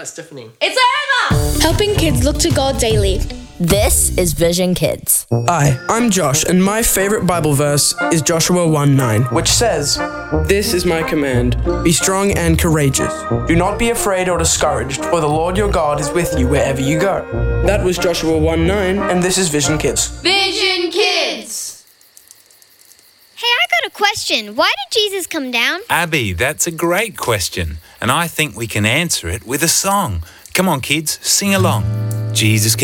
stiffening. It's over! Helping kids look to God daily. This is Vision Kids. Hi, I'm Josh, and my favourite Bible verse is Joshua 1:9, which says, "This is my command, be strong and courageous. Do not be afraid or discouraged, for the Lord your God is with you wherever you go." That was Joshua 1:9, and this is Vision Kids. Vision Kids! Hey, I got a question. Why did Jesus come down? Abby, that's a great question, and I think we can answer it with a song. Come on, kids, sing along. Jesus